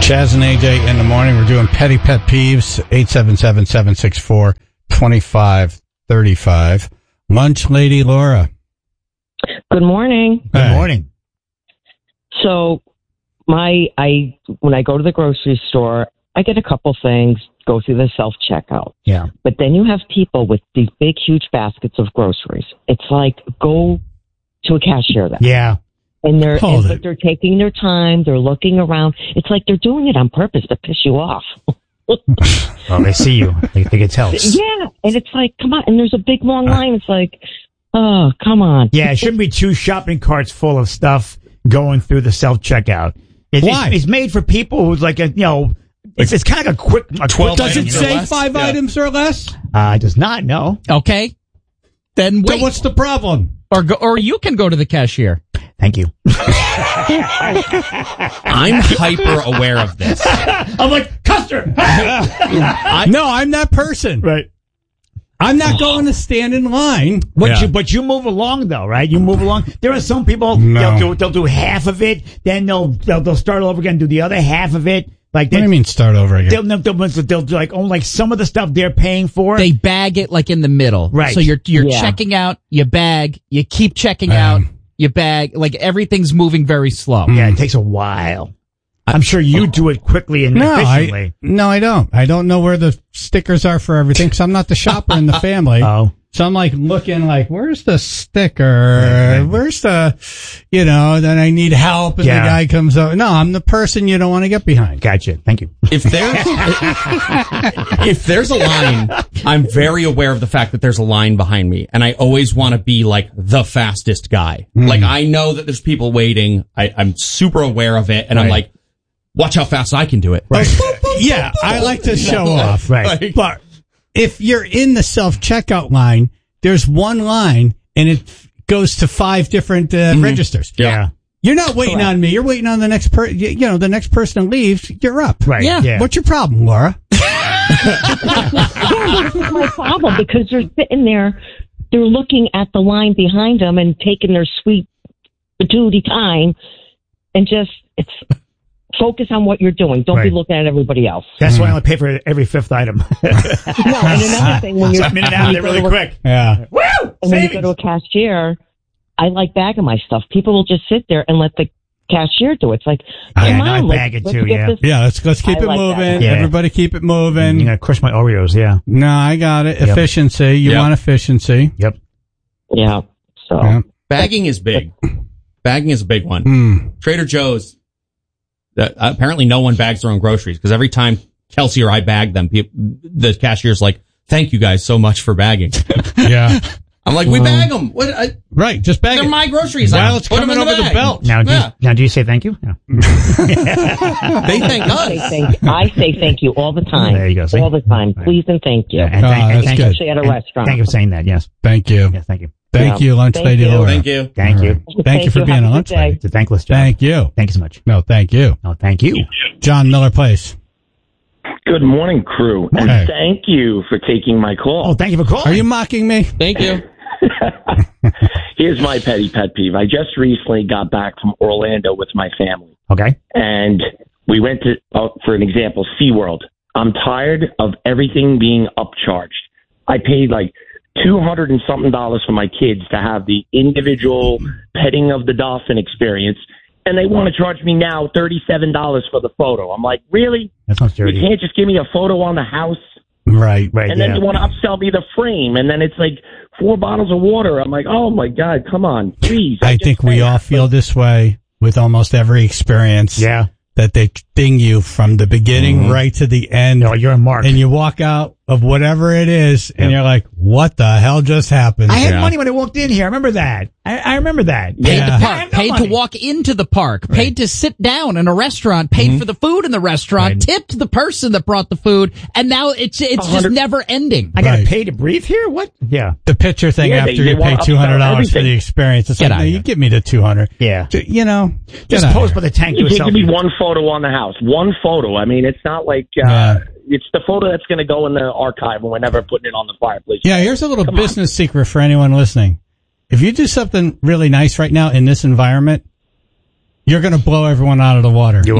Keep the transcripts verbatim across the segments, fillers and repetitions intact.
Chaz and A J in the morning. We're doing petty pet peeves. eight seven seven, seven six four, two five three five. Lunch Lady Laura. Good morning. Good morning. So, my I when I go to the grocery store, I get a couple things, go through the self checkout. Yeah. But then you have people with these big, huge baskets of groceries. It's like go to a cashier then. Yeah. And they're Hold and, it. but they're taking their time. They're looking around. It's like they're doing it on purpose to piss you off. Oh, they see you. They think it's helps. Yeah, and it's like, come on. And there's a big long line. It's like, oh, come on. Yeah, it shouldn't be two shopping carts full of stuff going through the self checkout. It's, Why? It's, it's made for people who's like a you know. It's it's kind of a quick a twelve quick- Does it items or say less? five Yeah. items or less? Uh, does not know. Okay. Then wait. Then what's the problem? or go, or you can go to the cashier. Thank you. I'm hyper aware of this. I'm like Custer. I, No, I'm that person. Right. I'm not going to stand in line. But Yeah. you but you move along though, right? You move along. There are some people No. they'll do they'll do half of it, then they'll they'll, they'll start all over again, and do the other half of it. Like What do they, you mean start over again? They'll, they'll, they'll, they'll do like only like some of the stuff they're paying for. They bag it like in the middle. Right. So you're you're Yeah. checking out, you bag, you keep checking Um, out, you bag. Like everything's moving very slow. Yeah, it takes a while. I'm sure you do it quickly and No, efficiently. I, no, I don't. I don't know where the stickers are for everything because I'm not the shopper in the family. Oh. So I'm like looking like, where's the sticker? Where's the, you know, then I need help and Yeah. the guy comes over. No, I'm the person you don't want to get behind. Gotcha. Thank you. if there's if there's a line, I'm very aware of the fact that there's a line behind me, and I always want to be like the fastest guy. Like I know that there's people waiting. I, I'm super aware of it, and I'm Right. like, watch how fast I can do it. Right. Yeah, I like to show off. Right. Like- But if you're in the self-checkout line, there's one line and it goes to five different uh, registers. Yeah. You're not waiting on me. You're waiting on the next per, you, you know, the next person leaves. You're up. Right. Yeah. Yeah. What's your problem, Laura? Yeah, this is my problem because they're sitting there, they're looking at the line behind them and taking their sweet patootie time and just it's focus on what you're doing. Don't Right. be looking at everybody else. That's why I only pay for every fifth item. No, and another thing when you're I'm in and out of when there you go really to a- quick. Yeah. Woo! and when you Savings. go to a cashier, I like bagging my stuff. People will just sit there and let the cashier do it. It's like, Yeah, come no, I on, bag let's, it let's too, get yeah. this. Yeah, let's let's keep I it like that moving. one. Yeah. Everybody keep it moving. You're going to crush my Oreos, yeah. No, I got it. Yep. Efficiency. You Yep. want efficiency. Yep. Yeah. So Yeah. Bagging is big. Bagging is a big one. Mm. Trader Joe's. Uh, apparently, no one bags their own groceries because every time Kelsey or I bag them, people, the cashier's like, "Thank you guys so much for bagging." Yeah. I'm like, "We bag them. What? I, Right. Just bag they're it. my groceries. While I it's put 'em coming in over the bag." belt. Now, do Yeah. you, now, do you say thank you? No. They thank I say us. thank I say thank you all the time. There you go, see? All the time. Please and thank you. And Oh, thank, and that's thank good. you. Especially at a And restaurant. Thank you for saying that, yes. Thank you. Yes, thank you. Thank Yeah. you, Lunch Thank Lady you. Laura. Thank you. Thank you. Thank you for Have being a a good lunch day. lady. It's a thankless job. Thank you. Thank you so much. No, thank you. No, thank you. John Miller Place. Good morning, crew, and Hey. thank you for taking my call. Oh, thank you for calling. Are you mocking me? Thank you. Here's my petty pet peeve. I just recently got back from Orlando with my family, Okay. and we went to, uh, for an example, SeaWorld. I'm tired of everything being upcharged. I paid like two hundred and something dollars for my kids to have the individual petting of the dolphin experience, and they want to charge me now thirty-seven dollars for the photo. I'm like, really? That sounds You dirty. can't just give me a photo on the house? Right. Right, And then yeah. you want to upsell me the frame, and then it's like four bottles of water. I'm like, oh my God, come on, please. I just think we paid. all feel this way with almost every experience. Yeah. That they ding you from the beginning Mhm. right to the end. No, you're a mark. And you walk out of whatever it is and Yep. you're like, what the hell just happened? I had Yeah. money when I walked in here. I remember that. I, I remember that. Paid Yeah. to I park, have no paid to money. walk into the park, paid to sit down in a restaurant, paid for the food in the restaurant, Right. tipped the person that brought the food, and now it's it's just hundred- never ending. I got to Right. pay to breathe here? What? Yeah. The picture thing Yeah, after they- they you pay want to two hundred dollars upsell for the everything. experience. It's Get like, out no, of you here. give me the two hundred. Yeah. You know, get Just out of pose here. by the tank to You a can't give me selfie. one photo on the house. One photo. I mean, it's not like uh, Yeah. it's the photo that's going to go in the archive, and we're never putting it on the fireplace. Yeah, here's a little Come on. business secret for anyone listening. If you do something really nice right now in this environment, you're going to blow everyone out of the water. You are? Mhm.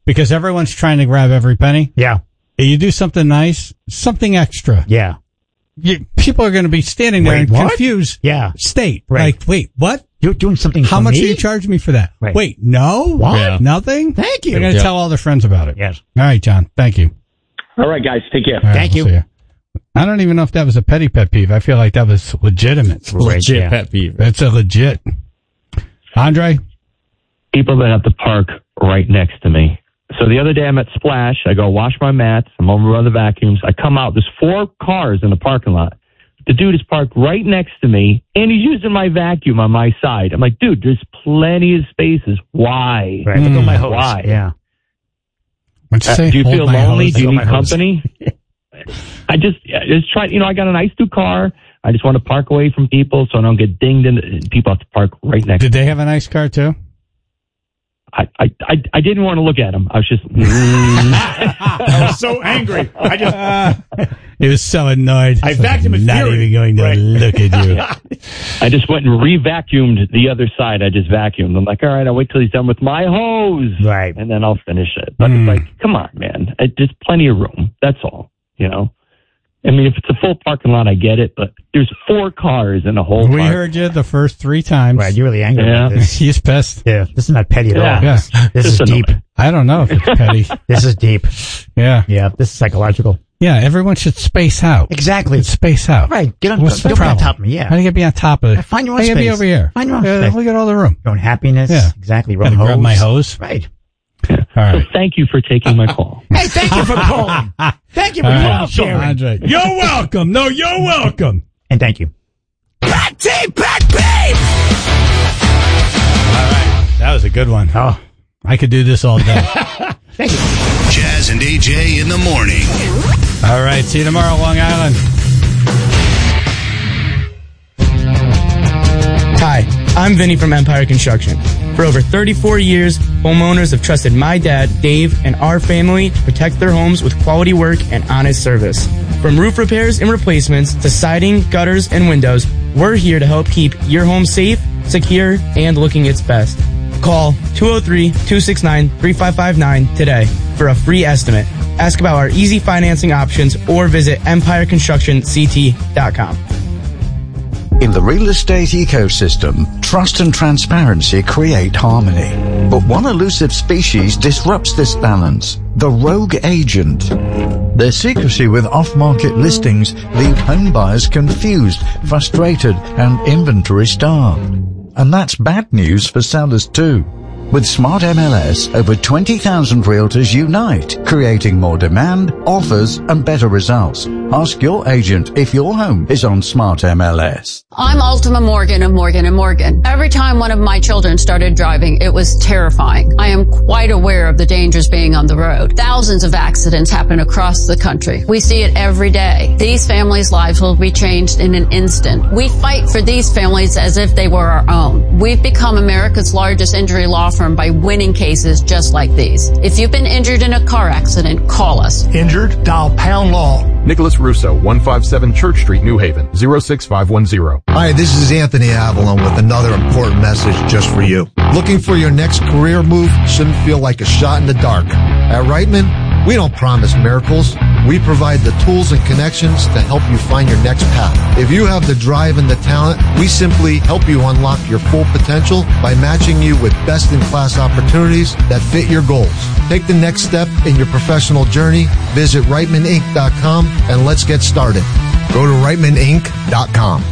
because everyone's trying to grab every penny. Yeah. You do something nice, something extra. Yeah. You, people are going to be standing there Wait, and what? confused. Yeah. State. Right. Like, wait, what? You're doing something How for much me? are you charging me for that? Right. Wait, no? What? Yeah. Nothing? Thank you. They're going to Yeah. tell all their friends about it. Yes. All right, John. Thank you. All right, guys. Take care. All right, Thank we'll you. see I don't even know if that was a petty pet peeve. I feel like that was legitimate. Right, Legit yeah. pet peeve. That's a legit. Andre? People that have to park right next to me. So the other day I'm at Splash. I go wash my mats. I'm over by the vacuums. I come out. There's four cars in the parking lot. The dude is parked right next to me, and he's using my vacuum on my side. I'm like, dude, there's plenty of spaces. Why? Right. Look at my hose. Why? Yeah. What'd you Uh, say? do you Hold feel my lonely? hose. Do you Hold need my hose. company? I just, I just try. You know, I got a nice new car. I just want to park away from people so I don't get dinged. And people have to park right next. Did they have a nice car too? I, I, I, I didn't want to look at him. I was just. I was so angry. I just, He was so annoyed. I So vacuumed his Not fury. even going to Right. look at you. I just went and re-vacuumed the other side. I just vacuumed. I'm like, all right, I'll wait till he's done with my hose, Right. and then I'll finish it. But Mm. it's like, come on, man, it, there's plenty of room. That's all, you know. I mean, if it's a full parking lot, I get it, but there's four cars in a whole. We park. heard you the first three times. right. You're really angry Yeah. about this. He's pissed. Yeah. This is not petty at Yeah. all. Yeah. This is Just deep. annoying. I don't know if it's petty. This is deep. Yeah. Yeah. This is psychological. Yeah, everyone should space out. Exactly. Space out. Right. Get on, What's the don't be on problem? top of me. Yeah. How do you get be on top of it? Find your own How do you get be space. over here? Find your own Yeah, space. look at all the room. Your own happiness. Yeah. Exactly. Gotta Run hose. grab my hose. Right. All right. So thank you for taking my call. Hey, thank you for calling. Thank you for All calling, right. Sharon. Andre. You're welcome. No, you're welcome. And thank you. Pet Team Pet Peeve! All right. That was a good one. Oh, I could do this all day. thank you. Jazz and A J in the morning. All right. See you tomorrow, Long Island. Hi, I'm Vinny from Empire Construction. For over thirty-four years, homeowners have trusted my dad, Dave, and our family to protect their homes with quality work and honest service. From roof repairs and replacements to siding, gutters, and windows, we're here to help keep your home safe, secure, and looking its best. Call two oh three, two six nine, three five five nine today for a free estimate. Ask about our easy financing options or visit empire construction c t dot com. In the real estate ecosystem, trust and transparency create harmony. But one elusive species disrupts this balance, the rogue agent. Their secrecy with off-market listings leave home buyers confused, frustrated, and inventory starved. And that's bad news for sellers too. With Smart M L S, over twenty thousand realtors unite, creating more demand, offers, and better results. Ask your agent if your home is on Smart M L S. I'm Ultima Morgan of Morgan and Morgan. Every time one of my children started driving, it was terrifying. I am quite aware of the dangers being on the road. Thousands of accidents happen across the country. We see it every day. These families' lives will be changed in an instant. We fight for these families as if they were our own. We've become America's largest injury law firm by winning cases just like these. If you've been injured in a car accident, call us. Injured? Dial pound law. Nicholas Russo, one fifty-seven Church Street, New Haven, zero six five one zero. Hi, this is Anthony Avalon with another important message just for you. Looking for your next career move shouldn't feel like a shot in the dark. At Reitman, we don't promise miracles. We provide the tools and connections to help you find your next path. If you have the drive and the talent, we simply help you unlock your full potential by matching you with best-in-class opportunities that fit your goals. Take the next step in your professional journey. Visit Reitman Inc dot com and let's get started. Go to Reitman Inc dot com.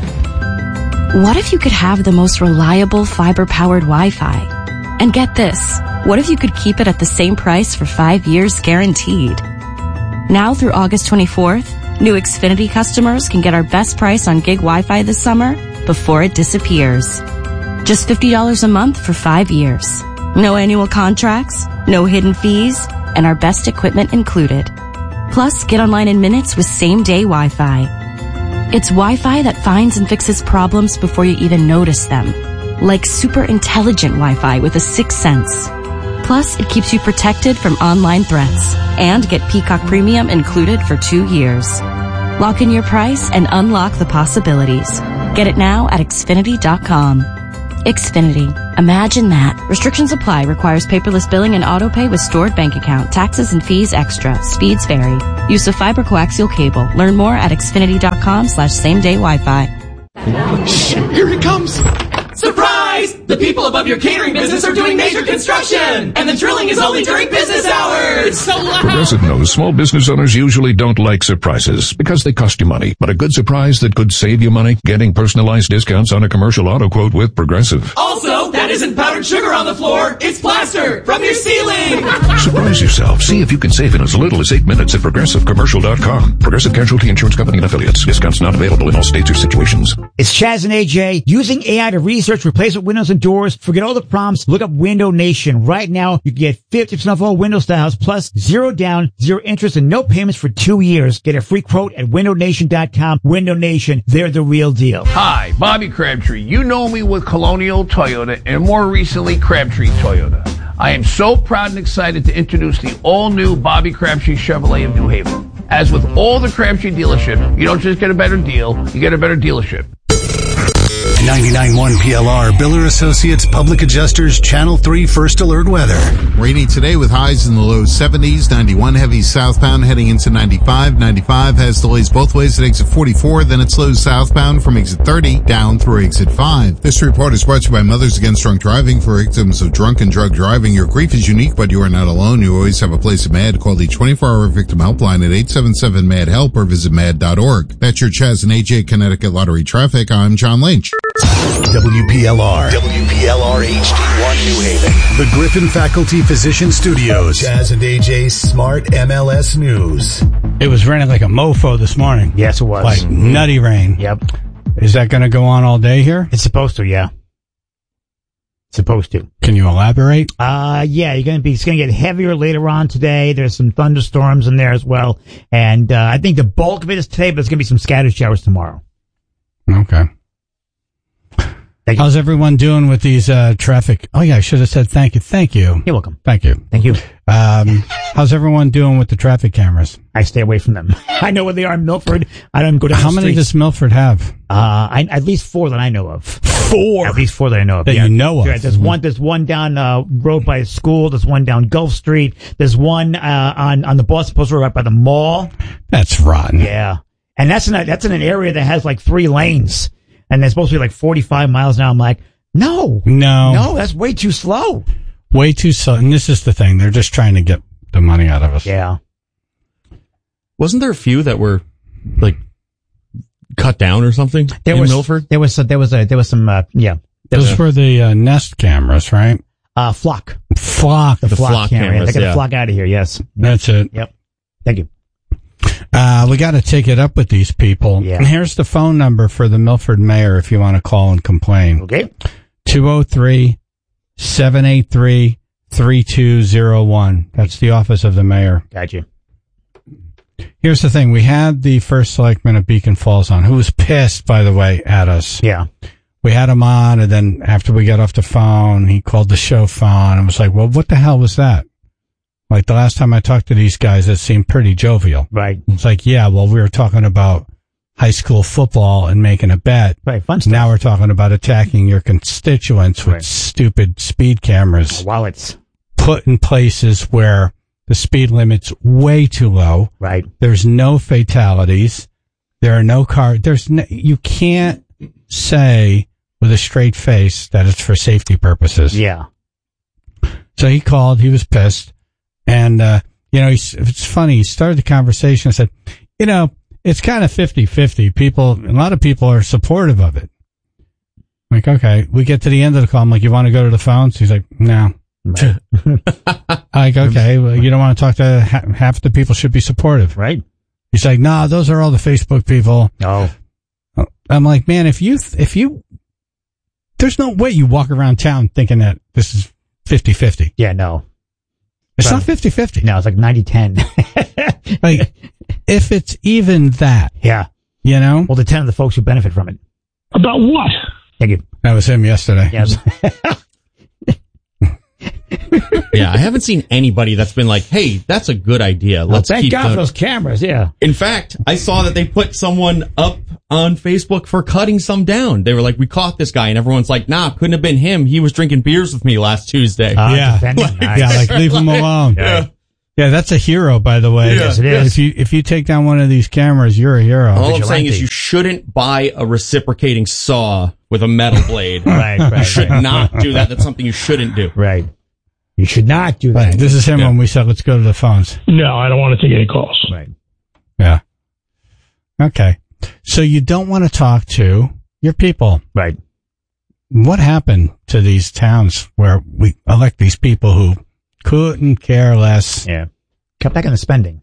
What if you could have the most reliable fiber-powered Wi-Fi? And get this, what if you could keep it at the same price for five years guaranteed? Now through August twenty-fourth, new Xfinity customers can get our best price on gig Wi-Fi this summer before it disappears. Just fifty dollars a month for five years. No annual contracts, no hidden fees, and our best equipment included. Plus, get online in minutes with same-day Wi-Fi. It's Wi-Fi that finds and fixes problems before you even notice them. Like super intelligent Wi-Fi with a sixth sense. Plus, it keeps you protected from online threats. And get Peacock Premium included for two years. Lock in your price and unlock the possibilities. Get it now at Xfinity dot com. Xfinity. Imagine that. Restrictions apply. Requires paperless billing and auto pay with stored bank account. Taxes and fees extra. Speeds vary. Use of fiber coaxial cable. Learn more at xfinity.com slash same day Wi-Fi. Shh, here it comes. Surprise! The people above your catering business are doing major construction, and the drilling is only during business hours. It's so loud. Progressive knows small business owners usually don't like surprises because they cost you money. But a good surprise that could save you money? Getting personalized discounts on a commercial auto quote with Progressive. Also, that isn't powdered sugar on the floor. It's plaster from your ceiling. Surprise yourself. See if you can save in as little as eight minutes at progressive commercial dot com. Progressive Casualty Insurance Company and Affiliates. Discounts not available in all states or situations. It's Chaz and A J using A I to research replacement windows and doors. Forget all the prompts. Look up Window Nation. Right now, you can get fifty percent off all window styles plus zero down, zero interest, and no payments for two years. Get a free quote at window nation dot com. Window Nation, they're the real deal. Hi, Bobby Crabtree. You know me with Colonial Toyota and more recently Crabtree Toyota. I am so proud and excited to introduce the all-new Bobby Crabtree Chevrolet of New Haven. As with all the Crabtree dealership, you don't just get a better deal, you get a better dealership. ninety-nine point one P L R, Biller Associates, Public Adjusters, Channel three First Alert Weather. Rainy today with highs in the low seventies, ninety-one heavy southbound heading into ninety-five. ninety-five has delays both ways at exit forty-four, then it slows southbound from exit thirty down through exit five. This report is brought to you by Mothers Against Drunk Driving. For victims of drunk and drug driving, your grief is unique, but you are not alone. You always have a place at MAD. Call the twenty-four hour victim helpline at eight seven seven MAD HELP or visit mad dot org. That's your Chaz and A J Connecticut Lottery Traffic. I'm John Lynch. W P L R. W P L R H D one New Haven. The Griffin Faculty Physician Studios. Chaz and A J's Smart M L S News. It was raining like a mofo this morning. Yes, it was. Like mm-hmm. nutty rain. Yep. Is that going to go on all day here? It's supposed to, yeah. Supposed to. Can you elaborate? Uh, yeah, you're going to be, it's going to get heavier later on today. There's some thunderstorms in there as well. And, uh, I think the bulk of it is today, but there's going to be some scattered showers tomorrow. Okay. How's everyone doing with these uh traffic? Oh yeah, I should have said thank you. Thank you. You're welcome. Thank you. Thank you. Um, how's everyone doing with the traffic cameras? I stay away from them. I know where they are in Milford. I don't go down How the many streets. does Milford have? Uh, I, at least four that I know of. Four? At least four that I know of. That yeah. you know of. Yeah, there's one, there's one down, uh, road by the school. There's one down Gulf Street. There's one, uh, on, on the Boston Post Road right by the mall. That's rotten. Yeah. And that's in a, that's in an area that has like three lanes. And they're supposed to be like forty-five miles an hour. I'm like, No. No. No, that's way too slow. Way too slow. And this is the thing. They're just trying to get the money out of us. Yeah. Wasn't there a few that were, like, cut down or something there in was, Milford? There was, there was, a, there was some, uh, yeah. Those was, were the uh, Nest cameras, right? Uh, Flock. Flock. The, the Flock, Flock camera. cameras, They got yeah. the Flock out of here, yes. That's it. Yep. Thank you. Uh, we got to take it up with these people. Yeah. And here's the phone number for the Milford mayor if you want to call and complain. Okay. two oh three, seven eight three, three two oh one. That's the office of the mayor. Gotcha. Here's the thing. We had the first selectman of Beacon Falls on, who was pissed, by the way, at us. Yeah. We had him on, and then after we got off the phone, he called the show phone and was like, well, what the hell was that? Like, the last time I talked to these guys, it seemed pretty jovial. Right. It's like, yeah, well, we were talking about high school football and making a bet. Right, fun stuff. Now we're talking about attacking your constituents with Right. stupid speed cameras. Wallets. Put in places where the speed limit's way too low. Right. There's no fatalities. There are no car. There's no, you can't say with a straight face that it's for safety purposes. Yeah. So he called. He was pissed. And, uh, you know, he's, it's funny. He started the conversation and said, you know, it's kind of fifty-fifty. People, a lot of people are supportive of it. I'm like, okay. We get to the end of the call. I'm like, you want to go to the phones? He's like, no. Right. Like, okay, well, you don't want to talk to ha- half the people should be supportive. Right. He's like, nah, those are all the Facebook people. Oh. I'm like, man, if you, if you, there's no way you walk around town thinking that this is fifty-fifty. Yeah, no. It's Right. not fifty-fifty. No, it's like ninety ten. Like, if it's even that, Yeah. you know? Well, the ten of the folks who benefit from it. About what? Thank you. That was him yesterday. Yes. Yeah, I haven't seen anybody that's been like, hey, that's a good idea. Let's well, thank keep God the- for those cameras, yeah. In fact, I saw that they put someone up on Facebook for cutting some down. They were like, we caught this guy, and everyone's like, nah, couldn't have been him. He was drinking beers with me last Tuesday. Uh, yeah. defending, nice. Yeah, like leave him alone. Yeah. Yeah, that's a hero, by the way. Yes, it is. If you if you take down one of these cameras, you're a hero. All I'm saying is you shouldn't buy a reciprocating saw with a metal blade. Right, right, You should right. not do that. That's something you shouldn't do. Right. You should not do that. Right. This is him when we said, let's go to the phones. No, I don't want to take any calls. Right. Yeah. Okay. So you don't want to talk to your people. Right. What happened to these towns where we elect these people who couldn't care less? Yeah. Cut back on the spending.